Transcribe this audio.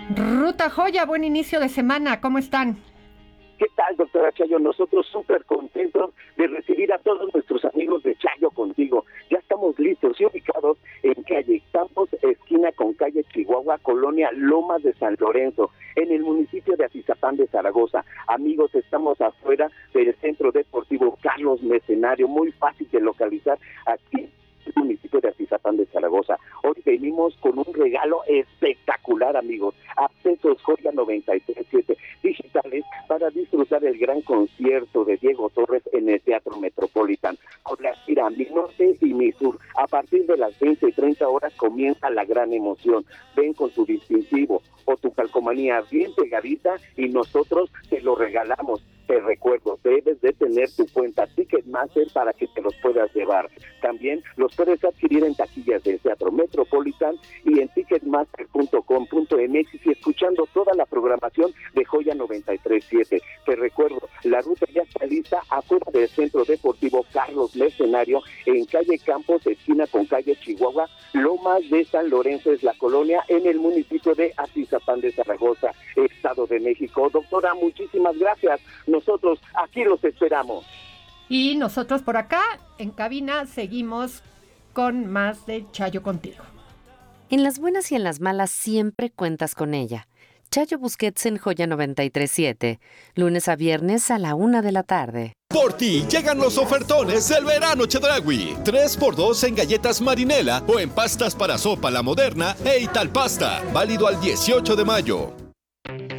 Ruta Joya, buen inicio de semana, ¿cómo están? ¿Qué tal, doctora Chayo? Nosotros súper contentos de recibir a todos nuestros amigos de Chayo Contigo. Ya estamos listos y ubicados en calle Campos, esquina con calle Chihuahua, colonia Lomas de San Lorenzo, en el municipio de Atizapán de Zaragoza. Amigos, estamos afuera del Centro Deportivo Carlos Mercenario, muy fácil de localizar aquí el municipio de Atizapán de Zaragoza. Hoy venimos con un regalo espectacular, amigos. Accesos Joya 93.7 digitales para disfrutar el gran concierto de Diego Torres en el Teatro Metropolitan. Con la gira Mi Norte y Mi Sur. A partir de las 20:30 horas comienza la gran emoción. Ven con tu distintivo o tu calcomanía bien pegadita y nosotros te lo regalamos. Te recuerdo, debes de tener tu cuenta Ticketmaster para que te los puedas llevar. También los puedes adquirir en taquillas del Teatro Metropolitan y en ticketmaster.com.mx y escuchando toda la programación de Joya 93.7. Te recuerdo, la ruta ya está lista afuera del Centro Deportivo Carlos Mercenario en calle Campos, esquina con calle Chihuahua, Lomas de San Lorenzo es la colonia en el municipio de Atizapán de Zaragoza, Estado de México. Doctora, muchísimas gracias. Nosotros aquí los esperamos. Y nosotros por acá, en cabina, seguimos con más de Chayo Contigo. En las buenas y en las malas siempre cuentas con ella. Chayo Busquets en Joya 93.7, lunes a viernes a la 1 de la tarde. Por ti llegan los ofertones del verano Chedraui. 3x2 en galletas Marinela o en pastas para sopa La Moderna e Italpasta. Válido al 18 de mayo.